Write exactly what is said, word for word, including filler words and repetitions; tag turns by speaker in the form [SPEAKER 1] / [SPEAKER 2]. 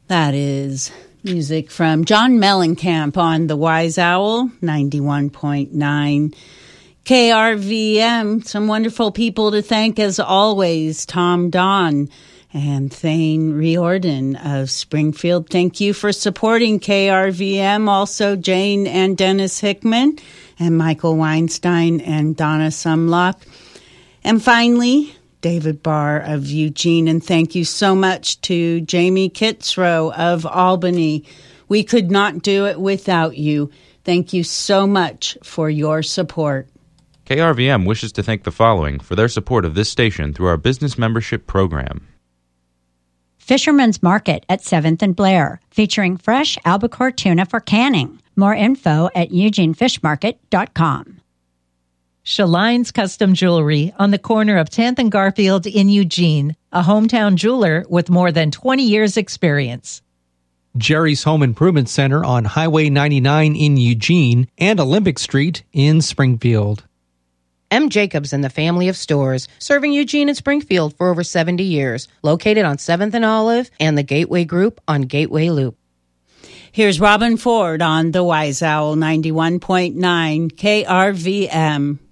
[SPEAKER 1] That is music from John Mellencamp on the Wise Owl, ninety-one point nine K R V M. Some wonderful people to thank as always. Tom Don and Thane Riordan of Springfield. Thank you for supporting K R V M. Also Jane and Dennis Hickman and Michael Weinstein and Donna Sumlock. And finally, David Barr of Eugene, and thank you so much to Jamie Kitzrow of Albany. We could not do it without you. Thank you so much for your support.
[SPEAKER 2] K R V M wishes to thank the following for their support of this station through our business membership program.
[SPEAKER 3] Fisherman's Market at seventh and Blair, featuring fresh albacore tuna for canning. More info at eugene fish market dot com.
[SPEAKER 4] Shaline's Custom Jewelry on the corner of tenth and Garfield in Eugene, a hometown jeweler with more than twenty years experience.
[SPEAKER 5] Jerry's Home Improvement Center on Highway ninety-nine in Eugene and Olympic Street in Springfield.
[SPEAKER 6] M. Jacobs and the family of stores, serving Eugene and Springfield for over seventy years, located on seventh and Olive and the Gateway Group on Gateway Loop.
[SPEAKER 1] Here's Robin Ford on the Wise Owl, ninety-one point nine K R V M.